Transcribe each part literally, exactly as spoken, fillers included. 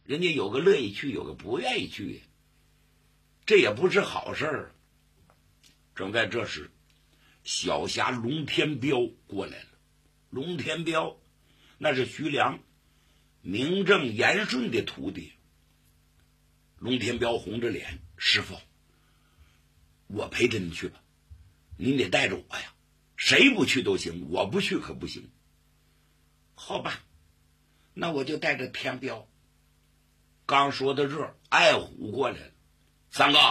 人家有个乐意去，有个不愿意去，这也不是好事儿。正在这时，小侠龙天彪过来了。龙天彪那是徐良名正言顺的徒弟。龙天彪红着脸，师傅，我陪着你去吧，您得带着我呀，谁不去都行，我不去可不行。好吧，那我就带着天彪。刚说到这儿，爱虎过来了。三哥，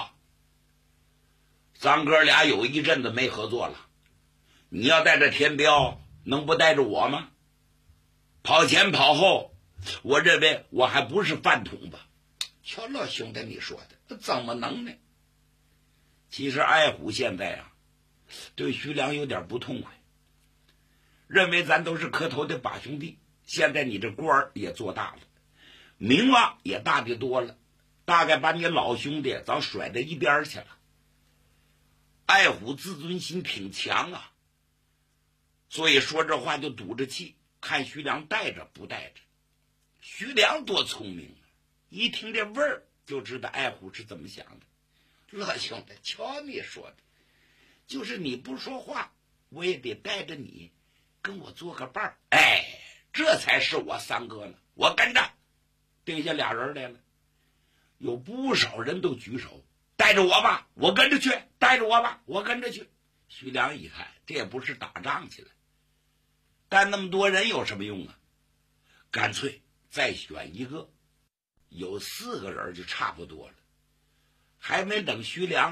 咱哥俩有一阵子没合作了，你要带着天彪，能不带着我吗？跑前跑后，我认为我还不是饭桶吧。瞧老兄弟你说的，怎么能呢？其实爱虎现在啊，对徐良有点不痛快，认为咱都是磕头的把兄弟，现在你这官儿也做大了，名望也大的多了，大概把你老兄弟早甩在一边去了。爱虎自尊心挺强啊，所以说这话就赌着气，看徐良带着不带着。徐良多聪明啊，一听这味儿就知道爱虎是怎么想的。乐兄弟，瞧你说的，就是你不说话，我也得带着你跟我做个伴儿。哎，这才是我三哥呢，我跟着。定下俩人来了，有不少人都举手，带着我吧，我跟着去，带着我吧，我跟着去。徐良一看，这也不是打仗去了，但那么多人有什么用啊？干脆再选一个，有四个人就差不多了。还没等徐良